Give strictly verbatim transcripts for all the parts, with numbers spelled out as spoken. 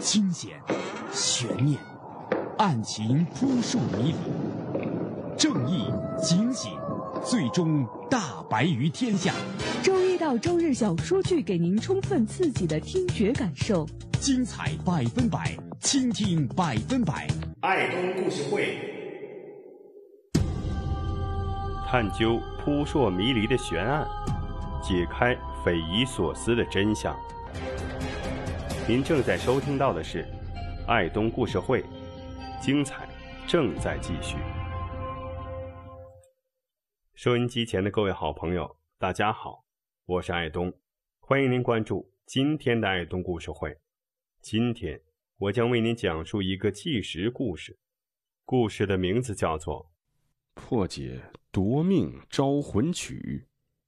惊险、悬念、案情扑朔迷离，正义、警醒，最终大白于天下。 周一到周日小说剧，给您充分刺激的听觉感受， 精彩百分百，倾听百分百。 爱东故事会， 探究扑朔迷离的悬案，解开匪夷所思的真相。您正在收听到的是爱东故事会，精彩正在继续。收音机前的各位好朋友，大家好，我是爱东，欢迎您关注今天的爱东故事会。今天我将为您讲述一个纪实故事，故事的名字叫做破解夺命招魂曲。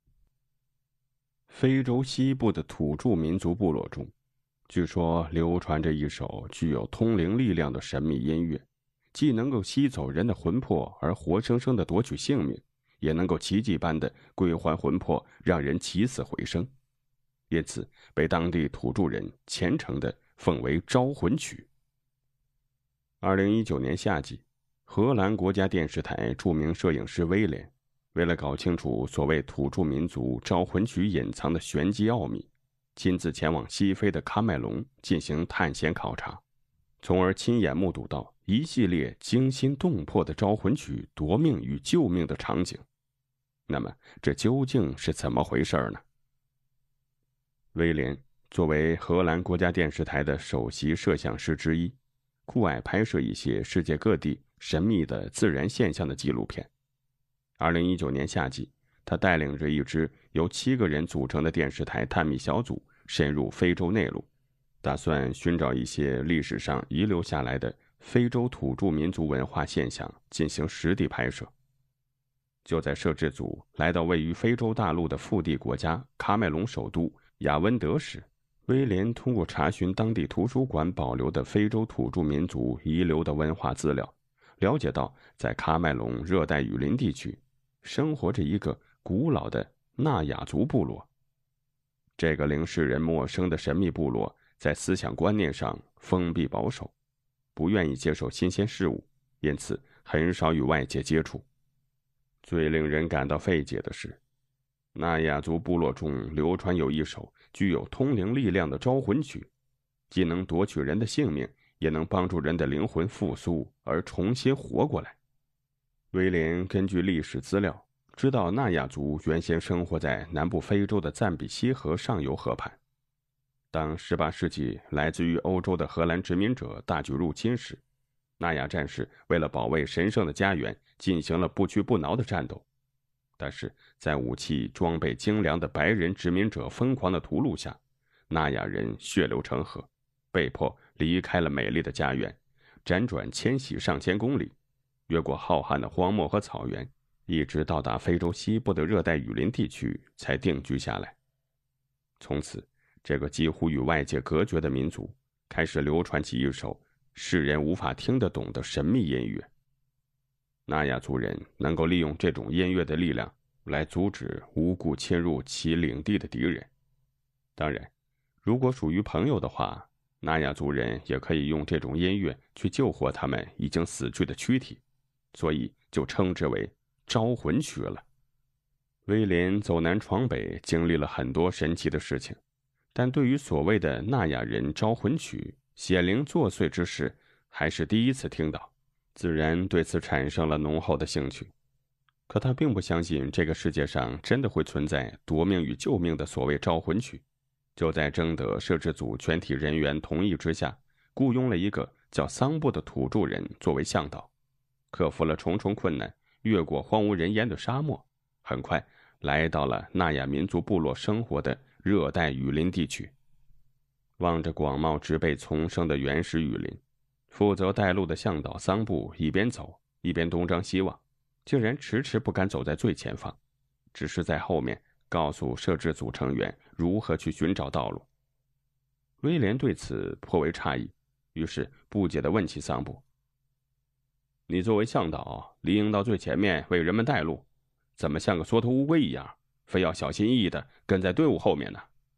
非洲西部的土著民族部落中，据说流传着一首具有通灵力量的神秘音乐，既能够吸走人的魂魄而活生生地夺取性命，也能够奇迹般地归还魂魄，让人起死回生，因此被当地土著人虔诚地奉为招魂曲。二零一九年夏季，荷兰国家电视台著名摄影师威廉为了搞清楚所谓土著民族招魂曲隐藏的玄机奥秘，亲自前往西非的喀麦隆进行探险考察，从而亲眼目睹到一系列惊心动魄的招魂曲夺命与救命的场景。那么这究竟是怎么回事呢？威廉作为荷兰国家电视台的首席摄像师之一，酷爱拍摄一些世界各地神秘的自然现象的纪录片。二零一九年夏季，他带领着一支由七个人组成的电视台探秘小组深入非洲内陆，打算寻找一些历史上遗留下来的非洲土著民族文化现象进行实地拍摄。就在摄制组来到位于非洲大陆的腹地国家喀麦隆首都雅温德时，威廉通过查询当地图书馆保留的非洲土著民族遗留的文化资料，了解到在喀麦隆热带雨林地区生活着一个古老的纳雅族部落。这个令世人陌生的神秘部落在思想观念上封闭保守，不愿意接受新鲜事物，因此很少与外界接触。最令人感到费解的是，纳雅族部落中流传有一首具有通灵力量的招魂曲，既能夺取人的性命，也能帮助人的灵魂复苏而重新活过来。威廉根据历史资料知道，纳雅族原先生活在南部非洲的赞比西河上游河畔。当十八世纪来自于欧洲的荷兰殖民者大举入侵时，纳雅战士为了保卫神圣的家园，进行了不屈不挠的战斗。但是在武器装备精良的白人殖民者疯狂的屠戮下，纳雅人血流成河，被迫离开了美丽的家园，辗转迁徙上千公里，越过浩瀚的荒漠和草原，一直到达非洲西部的热带雨林地区才定居下来。从此，这个几乎与外界隔绝的民族开始流传起一首世人无法听得懂的神秘音乐。纳雅族人能够利用这种音乐的力量来阻止无故侵入其领地的敌人。当然，如果属于朋友的话，纳雅族人也可以用这种音乐去救活他们已经死去的躯体，所以就称之为招魂曲了。威廉走南闯北，经历了很多神奇的事情，但对于所谓的纳雅人招魂曲，显灵作祟之事还是第一次听到，自然对此产生了浓厚的兴趣。可他并不相信这个世界上真的会存在夺命与救命的所谓招魂曲，就在征得摄制组全体人员同意之下，雇佣了一个叫桑布的土著人作为向导，克服了重重困难，越过荒无人烟的沙漠，很快来到了纳雅民族部落生活的热带雨林地区。望着广袤植被丛生的原始雨林，负责带路的向导桑布一边走一边东张西望，竟然迟迟不敢走在最前方，只是在后面告诉摄制组成员如何去寻找道路。威廉对此颇为诧异，于是不解地问起桑布：“你作为向导，理应到最前面为人们带路，怎么像个缩头乌龟一样，非要小心翼翼地跟在队伍后面呢？”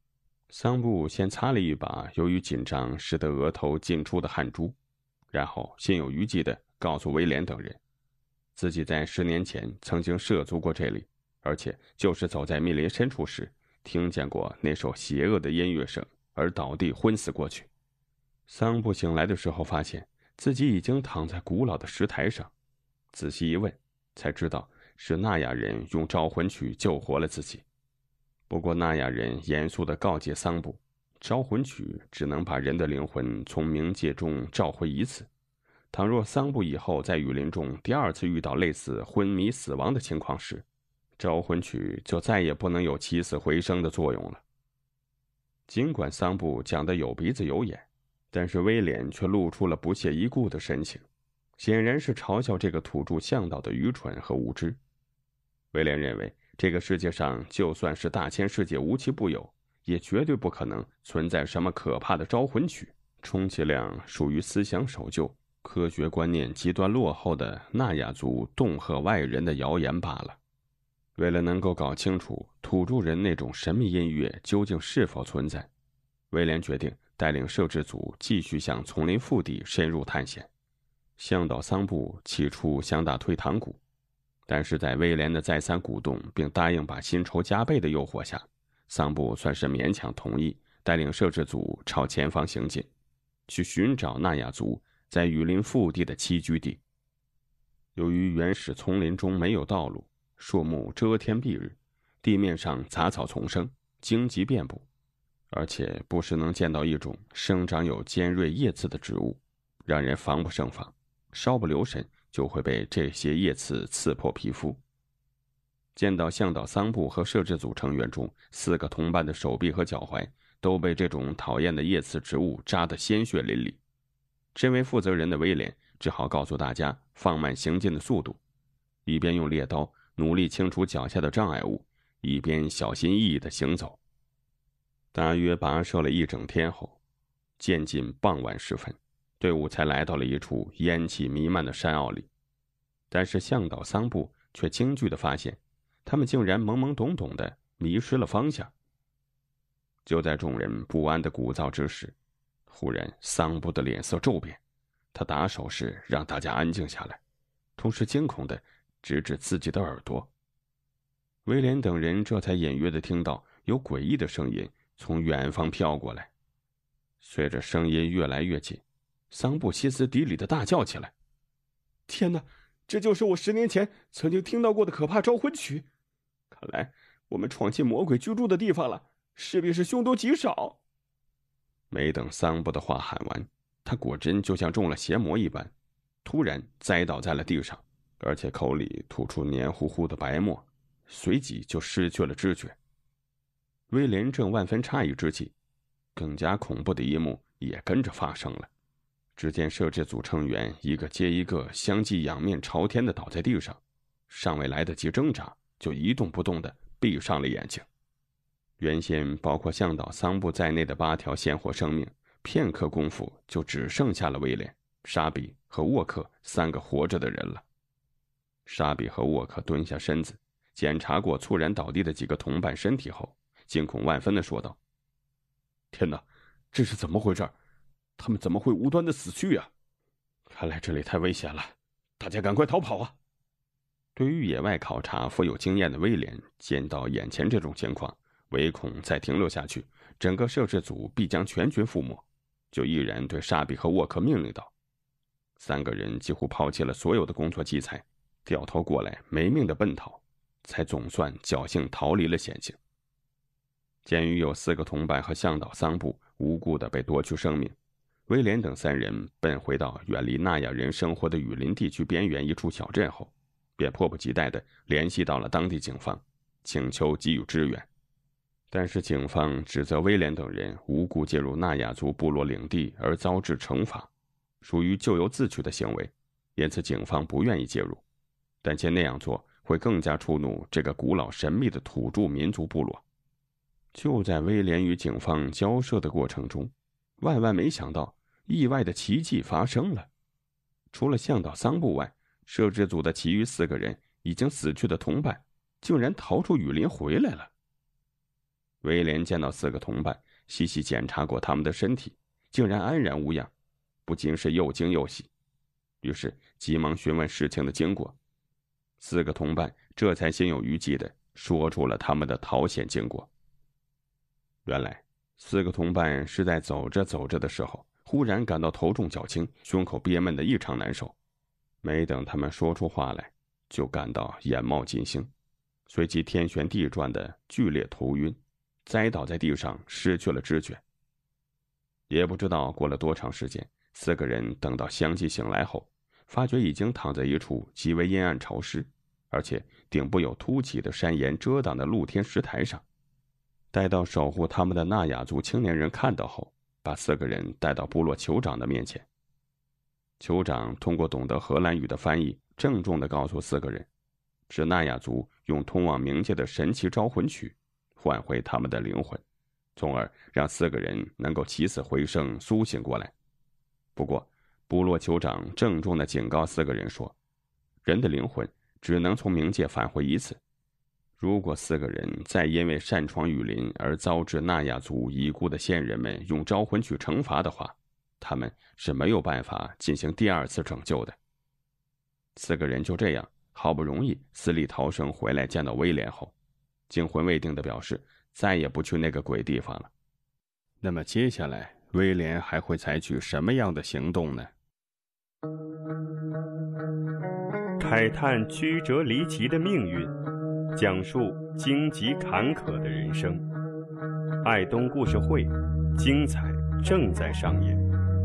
桑布先擦了一把由于紧张使得额头进出的汗珠，然后心有余悸地告诉威廉等人，自己在十年前曾经涉足过这里，而且就是走在密林深处时听见过那首邪恶的音乐声而倒地昏死过去。桑布醒来的时候发现自己已经躺在古老的石台上，仔细一问才知道是纳雅人用招魂曲救活了自己。不过纳雅人严肃地告诫桑布，招魂曲只能把人的灵魂从冥界中召回一次，倘若桑布以后在雨林中第二次遇到类似昏迷死亡的情况时，招魂曲就再也不能有起死回生的作用了。尽管桑布讲得有鼻子有眼，但是威廉却露出了不屑一顾的神情，显然是嘲笑这个土著向导的愚蠢和无知。威廉认为这个世界上就算是大千世界无奇不有，也绝对不可能存在什么可怕的招魂曲，充其量属于思想守旧、科学观念极端落后的纳雅族恫吓外人的谣言罢了。为了能够搞清楚土著人那种神秘音乐究竟是否存在，威廉决定带领摄制组继续向丛林腹地深入探险。向导桑布起初想打退堂鼓，但是在威廉的再三鼓动并答应把薪酬加倍的诱惑下，桑布算是勉强同意带领摄制组朝前方行进，去寻找纳雅族在雨林腹地的栖居地。由于原始丛林中没有道路，树木遮天蔽日，地面上杂草丛生，荆棘遍布，而且不时能见到一种生长有尖锐叶刺的植物，让人防不胜防，稍不留神就会被这些叶刺刺破皮肤。见到向导桑布和摄制组成员中四个同伴的手臂和脚踝都被这种讨厌的叶刺植物扎得鲜血淋漓，身为负责人的威廉只好告诉大家放慢行进的速度，一边用猎刀努力清除脚下的障碍物，一边小心翼翼地行走。大约跋涉了一整天后，渐近傍晚时分，队伍才来到了一处烟气弥漫的山坳里。但是向导桑布却惊惧地发现，他们竟然懵懵懂懂地迷失了方向。就在众人不安的鼓噪之时，忽然桑布的脸色骤变，他打手势让大家安静下来，同时惊恐地指指自己的耳朵。威廉等人这才隐约地听到有诡异的声音从远方飘过来。随着声音越来越近，桑布歇斯底里地大叫起来：“天哪，这就是我十年前曾经听到过的可怕招魂曲！看来我们闯进魔鬼居住的地方了，势必是凶多吉少。”没等桑布的话喊完，他果真就像中了邪魔一般，突然栽倒在了地上，而且口里吐出黏糊糊的白沫，随即就失去了知觉。威廉正万分诧异之际，更加恐怖的一幕也跟着发生了。只见摄制组成员一个接一个相继仰面朝天地倒在地上，尚未来得及挣扎，就一动不动地闭上了眼睛。原先包括向导桑布在内的八条鲜活生命，片刻功夫就只剩下了威廉、沙比和沃克三个活着的人了。沙比和沃克蹲下身子，检查过猝然倒地的几个同伴身体后，惊恐万分地说道：“天哪，这是怎么回事？他们怎么会无端的死去啊？看来这里太危险了，大家赶快逃跑啊！”对于野外考察富有经验的威廉，见到眼前这种情况，唯恐再停留下去，整个摄制组必将全军覆没，就毅然对沙比和沃克命令道。三个人几乎抛弃了所有的工作器材，掉头过来没命的奔逃，才总算侥幸逃离了险境。鉴于有四个同伴和向导桑布无故的被夺去生命，威廉等三人奔回到远离纳雅人生活的雨林地区边缘一处小镇后，便迫不及待地联系到了当地警方，请求给予支援。但是警方指责威廉等人无故介入纳雅族部落领地而遭致惩罚，属于咎由自取的行为，因此警方不愿意介入，但见那样做会更加触怒这个古老神秘的土著民族部落。就在威廉与警方交涉的过程中，万万没想到意外的奇迹发生了。除了向导桑布外，摄制组的其余四个人已经死去的同伴竟然逃出雨林回来了。威廉见到四个同伴， 细细检查过他们的身体，竟然安然无恙，不禁是又惊又喜。于是急忙询问事情的经过，四个同伴这才心有余悸地说出了他们的逃险经过。原来四个同伴是在走着走着的时候，忽然感到头重脚轻，胸口憋闷得异常难受。没等他们说出话来，就感到眼冒金星，随即天旋地转的剧烈头晕，栽倒在地上，失去了知觉。也不知道过了多长时间，四个人等到相继醒来后，发觉已经躺在一处极为阴暗潮湿，而且顶部有凸起的山岩遮挡的露天石台上。待到守护他们的纳雅族青年人看到后，把四个人带到部落酋长的面前。酋长通过懂得荷兰语的翻译，郑重地告诉四个人，是纳雅族用通往冥界的神奇招魂曲唤回他们的灵魂，从而让四个人能够起死回生，苏醒过来。不过部落酋长郑重地警告四个人说，人的灵魂只能从冥界返回一次，如果四个人再因为擅闯雨林而遭致纳雅族已故的先人们用招魂曲惩罚的话，他们是没有办法进行第二次拯救的。四个人就这样好不容易死里逃生回来，见到威廉后，惊魂未定地表示再也不去那个鬼地方了。那么接下来威廉还会采取什么样的行动呢？ 慨叹曲折离奇的命运，讲述荆棘坎坷的人生。爱东故事会，精彩正在上演。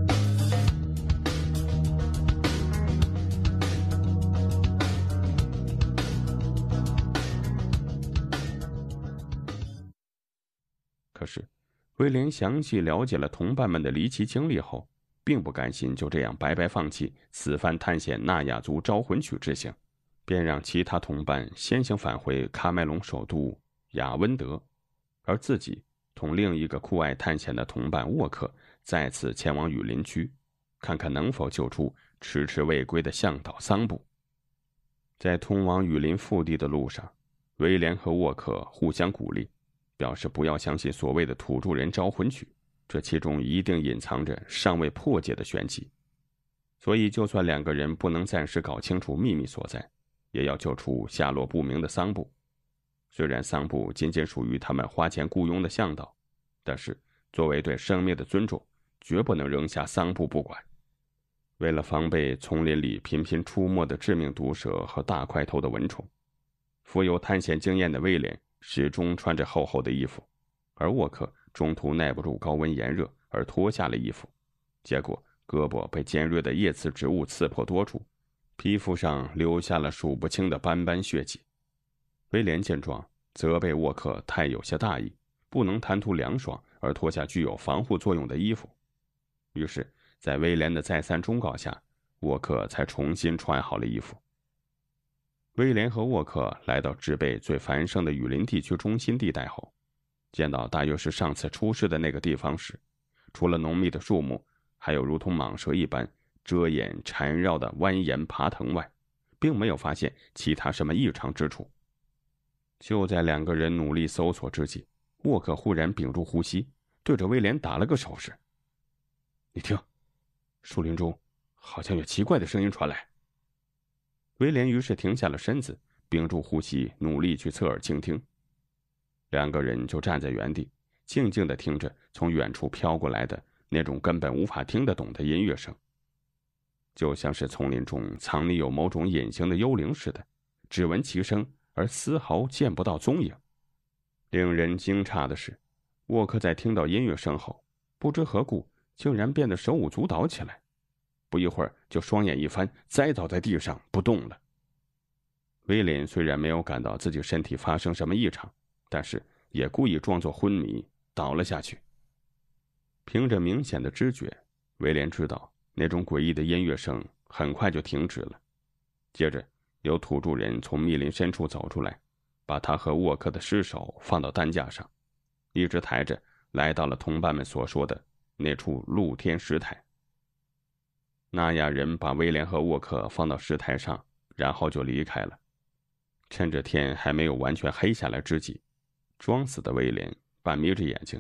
可是威廉详细了解了同伴们的离奇经历后，并不甘心就这样白白放弃此番探险纳雅族招魂曲之行，便让其他同伴先行返回喀麦隆首都雅温德，而自己同另一个酷爱探险的同伴沃克再次前往雨林区，看看能否救出迟迟未归的向导桑布。在通往雨林腹地的路上，威廉和沃克互相鼓励，表示不要相信所谓的土著人招魂曲，这其中一定隐藏着尚未破解的玄机。所以就算两个人不能暂时搞清楚秘密所在，也要救出下落不明的桑布。虽然桑布仅仅属于他们花钱雇佣的向导，但是作为对生命的尊重，绝不能扔下桑布不管。为了防备丛林里频频出没的致命毒蛇和大块头的蚊虫，富有探险经验的威廉始终穿着厚厚的衣服，而沃克中途耐不住高温炎热而脱下了衣服，结果胳膊被尖锐的叶刺植物刺破多处，皮肤上留下了数不清的斑斑血迹。威廉见状，责备沃克太有些大意，不能贪图凉爽而脱下具有防护作用的衣服。于是在威廉的再三忠告下，沃克才重新穿好了衣服。威廉和沃克来到植被最繁盛的雨林地区中心地带后，见到大约是上次出事的那个地方时，除了浓密的树木，还有如同蟒蛇一般遮掩缠绕的蜿蜒爬藤外，并没有发现其他什么异常之处。就在两个人努力搜索之际，沃克忽然屏住呼吸，对着威廉打了个手势。你听，树林中好像有奇怪的声音传来。威廉于是停下了身子，屏住呼吸，努力去侧耳倾听。两个人就站在原地，静静地听着从远处飘过来的那种根本无法听得懂的音乐声，就像是丛林中藏匿有某种隐形的幽灵似的，只闻其声而丝毫见不到踪影。令人惊诧的是，沃克在听到音乐声后，不知何故竟然变得手舞足蹈起来，不一会儿就双眼一翻，栽倒在地上不动了。威廉虽然没有感到自己身体发生什么异常，但是也故意装作昏迷倒了下去。凭着明显的知觉，威廉知道那种诡异的音乐声很快就停止了。接着有土著人从密林深处走出来，把他和沃克的尸首放到担架上，一直抬着来到了同伴们所说的那处露天石台。纳雅人把威廉和沃克放到石台上，然后就离开了。趁着天还没有完全黑下来之际，装死的威廉半眯着眼睛，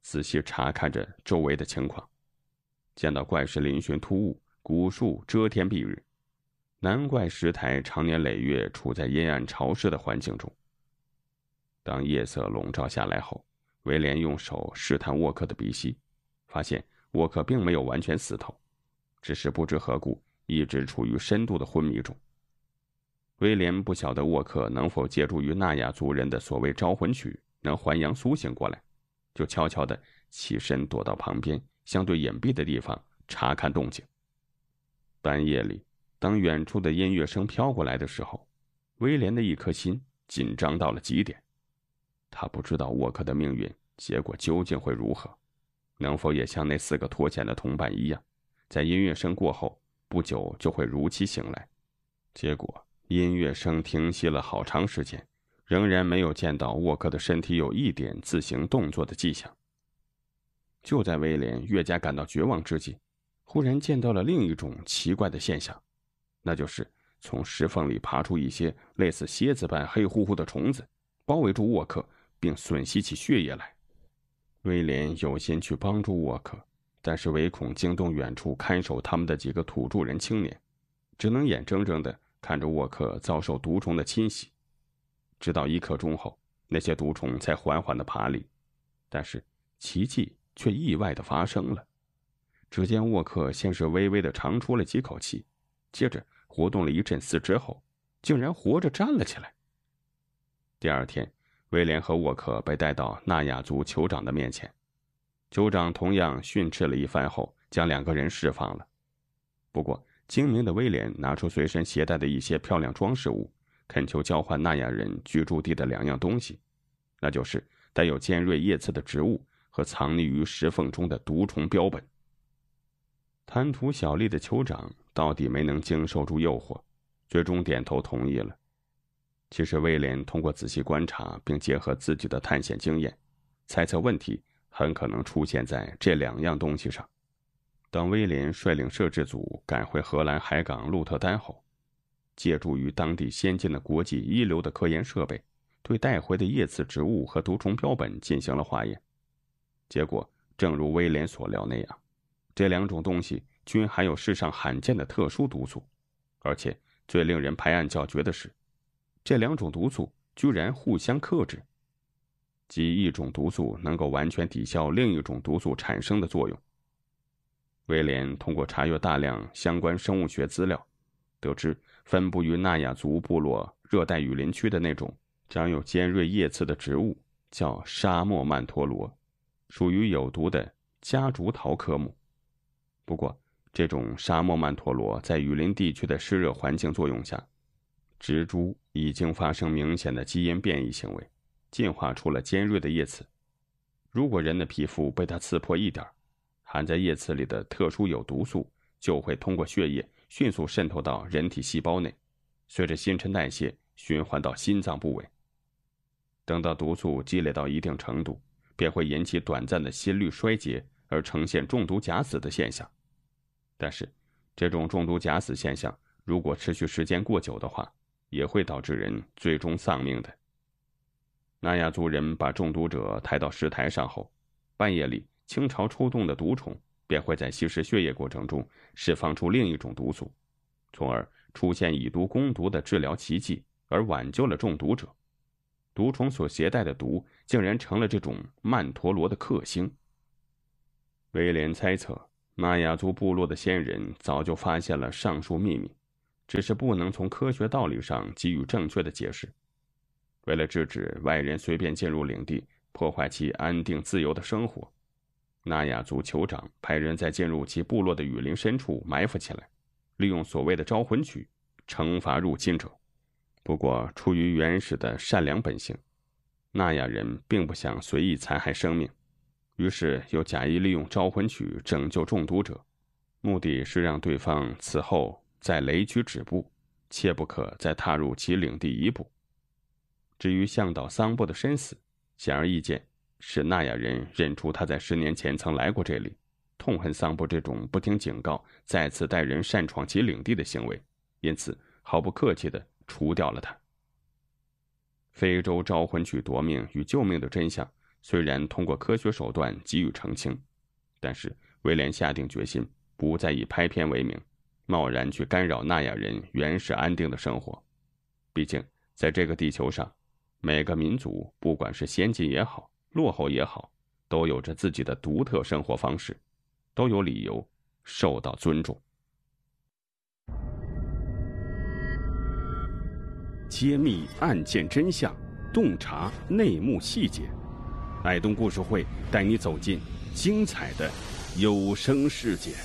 仔细查看着周围的情况，见到怪石嶙峋突兀，古树遮天蔽日，难怪石台常年累月处在阴暗潮湿的环境中。当夜色笼罩下来后，威廉用手试探沃克的鼻息，发现沃克并没有完全死透，只是不知何故一直处于深度的昏迷中。威廉不晓得沃克能否借助于纳雅族人的所谓招魂曲能还阳苏醒过来，就悄悄地起身躲到旁边相对隐蔽的地方查看动静。半夜里，当远处的音乐声飘过来的时候，威廉的一颗心紧张到了极点。他不知道沃克的命运结果究竟会如何，能否也像那四个脱险的同伴一样，在音乐声过后不久就会如期醒来。结果音乐声停息了好长时间，仍然没有见到沃克的身体有一点自行动作的迹象。就在威廉越加感到绝望之际，忽然见到了另一种奇怪的现象，那就是从石缝里爬出一些类似蝎子般黑乎乎的虫子，包围住沃克，并吮吸起血液来。威廉有心去帮助沃克，但是唯恐惊动远处看守他们的几个土著人青年，只能眼睁睁地看着沃克遭受毒虫的侵袭。直到一刻钟后，那些毒虫才缓缓地爬离，但是奇迹却意外地发生了。只见沃克先是微微地长出了几口气，接着活动了一阵四肢后，竟然活着站了起来。第二天，威廉和沃克被带到纳雅族酋长的面前，酋长同样训斥了一番后，将两个人释放了。不过精明的威廉拿出随身携带的一些漂亮装饰物，恳求交换纳雅人居住地的两样东西，那就是带有尖锐叶刺的植物和藏匿于石缝中的毒虫标本。贪图小利的酋长到底没能经受住诱惑，最终点头同意了。其实威廉通过仔细观察并结合自己的探险经验，猜测问题很可能出现在这两样东西上。当威廉率领摄制组赶回荷兰海港鹿特丹后，借助于当地先进的国际一流的科研设备，对带回的叶刺植物和毒虫标本进行了化验。结果正如威廉所料那样，这两种东西均含有世上罕见的特殊毒素，而且最令人拍案叫绝的是，这两种毒素居然互相克制，即一种毒素能够完全抵消另一种毒素产生的作用。威廉通过查阅大量相关生物学资料，得知分布于纳雅族部落热带雨林区的那种长有尖锐叶刺的植物叫沙漠曼陀罗，属于有毒的夹竹桃科目。不过这种沙漠曼陀罗在雨林地区的湿热环境作用下，植株已经发生明显的基因变异行为，进化出了尖锐的叶刺。如果人的皮肤被它刺破一点，含在叶刺里的特殊有毒素就会通过血液迅速渗透到人体细胞内，随着新陈代谢循环到心脏部位。等到毒素积累到一定程度，便会引起短暂的心律衰竭，而呈现中毒假死的现象。但是这种中毒假死现象如果持续时间过久的话，也会导致人最终丧命的。纳雅族人把中毒者抬到石台上后，半夜里倾巢出动的毒虫便会在吸食血液过程中释放出另一种毒素，从而出现以毒攻毒的治疗奇迹，而挽救了中毒者。毒虫所携带的毒竟然成了这种曼陀罗的克星。威廉猜测纳雅族部落的先人早就发现了上述秘密，只是不能从科学道理上给予正确的解释。为了制止外人随便进入领地，破坏其安定自由的生活，纳雅族酋长派人在进入其部落的雨林深处埋伏起来，利用所谓的招魂曲惩罚入侵者。不过出于原始的善良本性，纳雅人并不想随意残害生命，于是又假意利用招魂曲拯救中毒者，目的是让对方此后再雷区止步，切不可再踏入其领地一步。至于向导桑布的身死，显而易见是纳雅人认出他在十年前曾来过这里，痛恨桑布这种不听警告再次带人擅闯其领地的行为，因此毫不客气地除掉了他。非洲招魂曲夺命与救命的真相虽然通过科学手段给予澄清，但是威廉下定决心，不再以拍片为名，贸然去干扰纳亚人原始安定的生活。毕竟，在这个地球上，每个民族不管是先进也好，落后也好，都有着自己的独特生活方式，都有理由受到尊重。揭秘案件真相，洞察内幕细节，爱东故事会带你走进精彩的有声世界。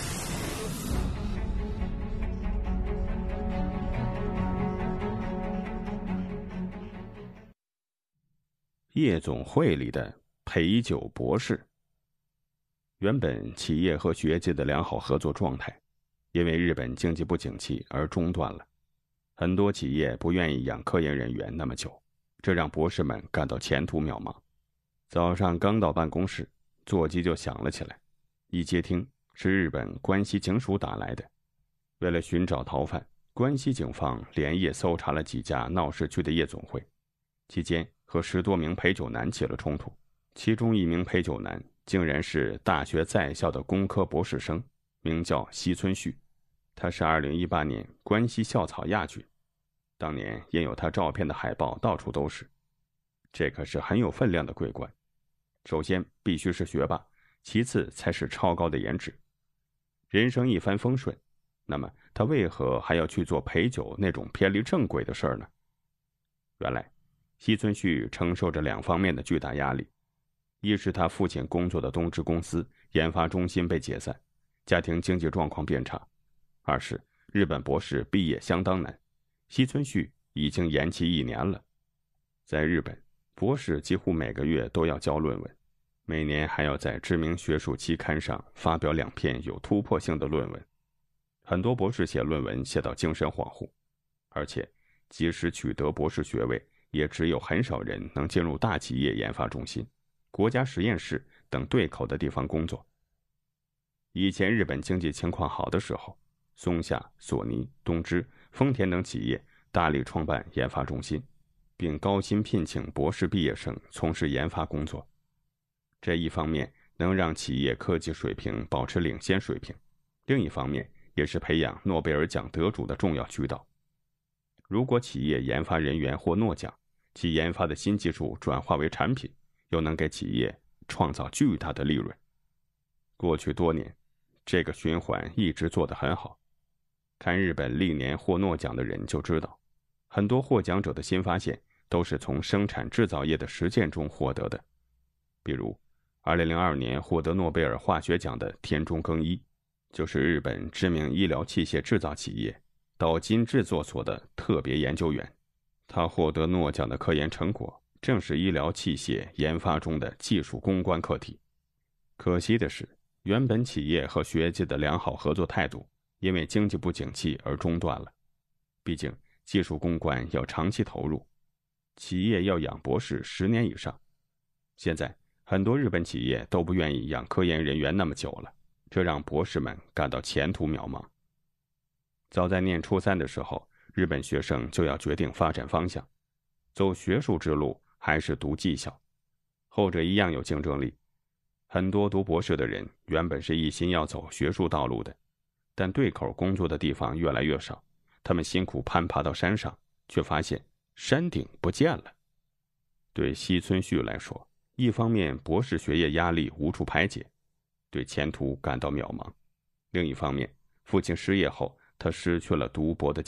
夜总会里的陪酒博士。原本企业和学界的良好合作状态，因为日本经济不景气而中断了。很多企业不愿意养科研人员那么久，这让博士们感到前途渺茫。早上刚到办公室，座机就响了起来。一接听，是日本关西警署打来的。为了寻找逃犯，关西警方连夜搜查了几家闹市区的夜总会，期间和十多名陪酒男起了冲突。其中一名陪酒男竟然是大学在校的工科博士生，名叫西村旭。他是二零一八年关西校草亚军，当年印有他照片的海报到处都是。这可是很有分量的桂冠。首先必须是学霸，其次才是超高的颜值。人生一帆风顺，那么他为何还要去做陪酒那种偏离正轨的事儿呢？原来西村旭承受着两方面的巨大压力，一是他父亲工作的东芝公司研发中心被解散，家庭经济状况变差；二是日本博士毕业相当难，西村旭已经延期一年了。在日本，博士几乎每个月都要交论文，每年还要在知名学术期刊上发表两篇有突破性的论文。很多博士写论文写到精神恍惚，而且即使取得博士学位，也只有很少人能进入大企业研发中心、国家实验室等对口的地方工作。以前日本经济情况好的时候，松下、索尼、东芝、丰田等企业大力创办研发中心，并高薪聘请博士毕业生从事研发工作。这一方面能让企业科技水平保持领先水平，另一方面也是培养诺贝尔奖得主的重要渠道。如果企业研发人员获诺奖，其研发的新技术转化为产品，又能给企业创造巨大的利润。过去多年，这个循环一直做得很好。看日本历年获诺奖的人就知道，很多获奖者的新发现都是从生产制造业的实践中获得的。比如二零零二年获得诺贝尔化学奖的田中耕一，就是日本知名医疗器械制造企业岛津制作所的特别研究员。他获得诺奖的科研成果正是医疗器械研发中的技术攻关课题。可惜的是，原本企业和学界的良好合作态度因为经济不景气而中断了。毕竟技术攻关要长期投入，企业要养博士十年以上。现在很多日本企业都不愿意养科研人员那么久了，这让博士们感到前途渺茫。早在念初三的时候，日本学生就要决定发展方向，走学术之路还是读技校，后者一样有竞争力。很多读博士的人原本是一心要走学术道路的，但对口工作的地方越来越少，他们辛苦攀爬到山上，却发现山顶不见了。对西村旭来说，一方面博士学业压力无处排解，对前途感到渺茫；另一方面，父亲失业后，他失去了读博的